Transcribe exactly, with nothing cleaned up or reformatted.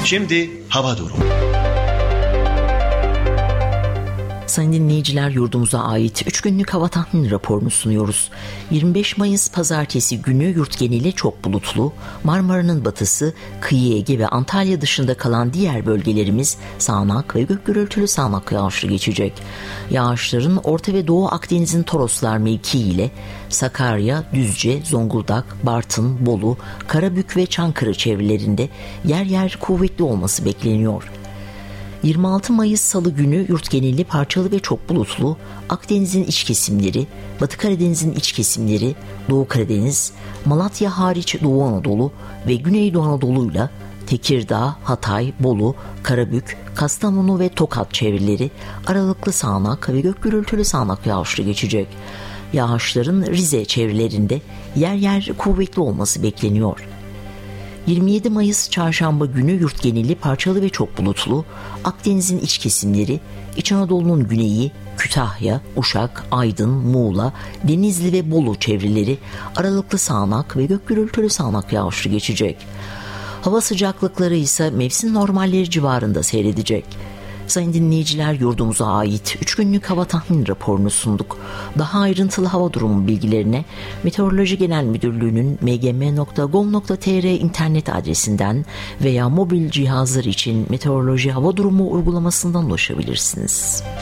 Şimdi hava durumu. Sayın dinleyiciler, yurdumuza ait üç günlük hava tahmini raporunu sunuyoruz. yirmi beş Mayıs Pazartesi günü yurt geneli çok bulutlu. Marmara'nın batısı, kıyı Ege ve Antalya dışında kalan diğer bölgelerimiz sağanak ve gök gürültülü sağanak yağışlı geçecek. Yağışların Orta ve Doğu Akdeniz'in Toroslar mevkii ile Sakarya, Düzce, Zonguldak, Bartın, Bolu, Karabük ve Çankırı çevrelerinde yer yer kuvvetli olması bekleniyor. yirmi altı Mayıs Salı günü yurt geneli parçalı ve çok bulutlu. Akdeniz'in iç kesimleri, Batı Karadeniz'in iç kesimleri, Doğu Karadeniz, Malatya hariç Doğu Anadolu ve Güneydoğu Anadolu'yla Tekirdağ, Hatay, Bolu, Karabük, Kastamonu ve Tokat çevreleri aralıklı sağanak ve gök gürültülü sağanak yağışlı geçecek. Yağışların Rize çevrelerinde yer yer kuvvetli olması bekleniyor. yirmi yedi Mayıs Çarşamba günü yurt geneli parçalı ve çok bulutlu. Akdeniz'in iç kesimleri, İç Anadolu'nun güneyi, Kütahya, Uşak, Aydın, Muğla, Denizli ve Bolu çevreleri aralıklı sağanak ve gök gürültülü sağanak yağışlı geçecek. Hava sıcaklıkları ise mevsim normalleri civarında seyredecek. Sayın dinleyiciler, yurdumuza ait üç günlük hava tahmin raporunu sunduk. Daha ayrıntılı hava durumu bilgilerine Meteoroloji Genel Müdürlüğü'nün m g m nokta gov nokta t r internet adresinden veya mobil cihazlar için Meteoroloji Hava Durumu uygulamasından ulaşabilirsiniz.